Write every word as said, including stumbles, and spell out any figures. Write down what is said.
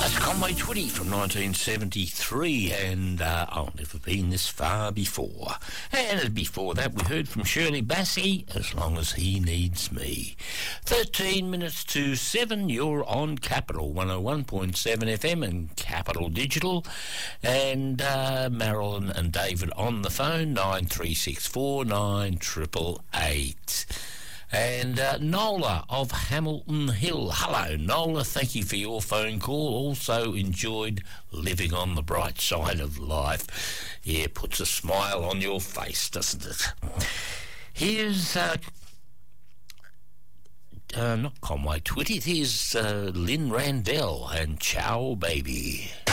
Conway Twitty from nineteen seventy-three, and uh, I've never been this far before. And before that, we heard from Shirley Bassey, As Long As He Needs Me. thirteen minutes to seven, you're on Capital one oh one point seven F M and Capital Digital. And uh, Marilyn and David on the phone, nine three six four nine eight eight eight. And uh, Nola of Hamilton Hill. Hello, Nola. Thank you for your phone call. Also enjoyed living on the bright side of life. Yeah, puts a smile on your face, doesn't it? Here's, uh, uh, not Conway Twitty, here's uh, Lynn Randell and Ciao Baby.